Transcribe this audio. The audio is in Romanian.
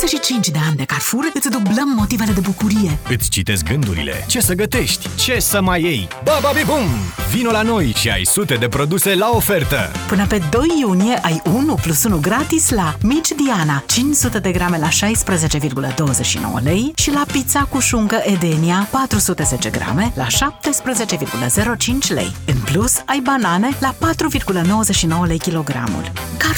25 de ani de Carrefour îți dublăm motivele de bucurie. Îți citesc gândurile. Ce să gătești? Ce să mai iei? Bum! Vino la noi și ai sute de produse la ofertă! Până pe 2 iunie ai 1+1 gratis la Mici Diana, 500 de grame la 16,29 lei și la pizza cu șuncă Edenia, 410 grame la 17,05 lei. În plus, ai banane la 4,99 lei kilogramul.